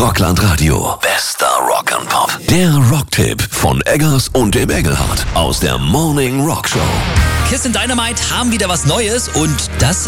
Rockland Radio. Bester Rock'n'Pop. Der Rocktipp von Eggers und dem Engelhardt aus der Morning Rock Show. Kiss and Dynamite haben wieder was Neues und das